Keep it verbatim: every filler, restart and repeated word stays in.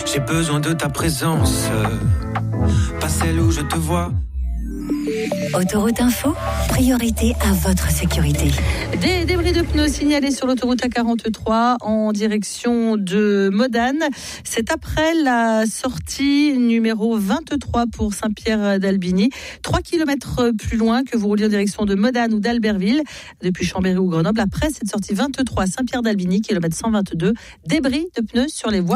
J'ai besoin de ta présence, pas celle où je te vois. Autoroute Info, priorité à votre sécurité. Des débris de pneus signalés sur l'autoroute A quarante-trois en direction de Modane. C'est après la sortie numéro vingt-trois pour Saint-Pierre-d'Albigny. Trois kilomètres plus loin que vous rouliez en direction de Modane ou d'Albertville, depuis Chambéry ou Grenoble. Après cette sortie vingt-trois Saint-Pierre-d'Albigny, kilomètre cent vingt-deux, débris de pneus sur les voies.